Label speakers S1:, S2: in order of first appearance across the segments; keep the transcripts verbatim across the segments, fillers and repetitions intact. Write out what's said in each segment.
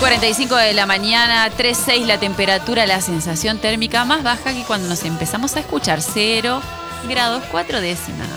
S1: cuarenta y cinco de la mañana, tres punto seis la temperatura, la sensación térmica más baja que cuando nos empezamos a escuchar, cero grados cuatro décimas.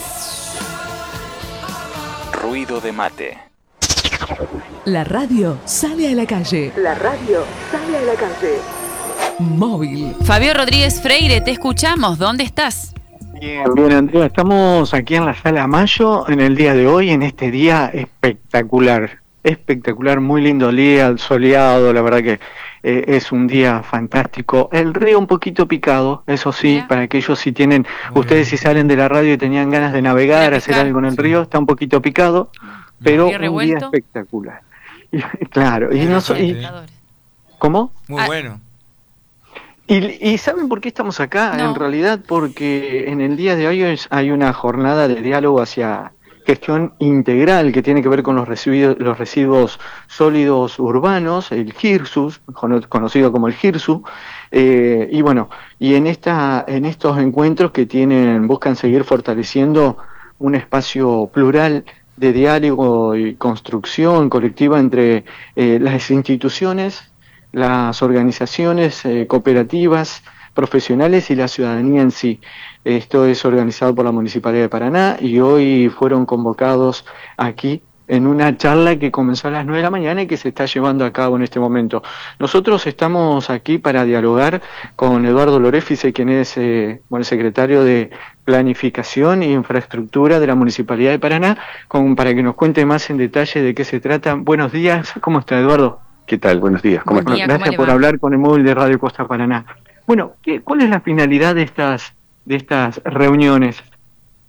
S2: Ruido de mate.
S3: La radio sale a la calle.
S4: La radio sale a la calle.
S3: Móvil.
S1: Fabio Rodríguez Freire, te escuchamos. ¿Dónde estás?
S5: Bien, bien, Andrea. Estamos aquí en la Sala Mayo en el día de hoy, en este día espectacular. Espectacular, muy lindo día, soleado, la verdad que eh, es un día fantástico. El río un poquito picado, eso sí, yeah. Para aquellos si tienen, muy ustedes bien. Si salen de la radio y tenían ganas de navegar, hacer algo en el sí. río, está un poquito picado, pero un revuelto. Día espectacular. Y, claro, y no so, y, ¿cómo?
S6: Muy ah, bueno.
S5: Y, ¿Y saben por qué estamos acá? No. En realidad porque en el día de hoy hay una jornada de diálogo hacia gestión integral que tiene que ver con los residuos, los residuos sólidos urbanos, el GIRSUS, conocido como el GIRSU, eh, y bueno, y en esta, en estos encuentros que tienen, buscan seguir fortaleciendo un espacio plural de diálogo y construcción colectiva entre eh, las instituciones, las organizaciones eh, cooperativas, profesionales y la ciudadanía en sí. Esto es organizado por la Municipalidad de Paraná y hoy fueron convocados aquí en una charla que comenzó a las nueve de la mañana y que se está llevando a cabo en este momento. Nosotros estamos aquí para dialogar con Eduardo Lorefice, quien es eh, bueno, secretario de Planificación e Infraestructura de la Municipalidad de Paraná, con, para que nos cuente más en detalle de qué se trata. Buenos días, ¿cómo está, Eduardo?
S7: ¿Qué tal? Buenos días. ¿Cómo
S1: Buen día,
S5: Gracias
S1: ¿cómo
S5: por hablar con el móvil de Radio Costa Paraná. Bueno, ¿qué, ¿cuál es la finalidad de estas de estas reuniones?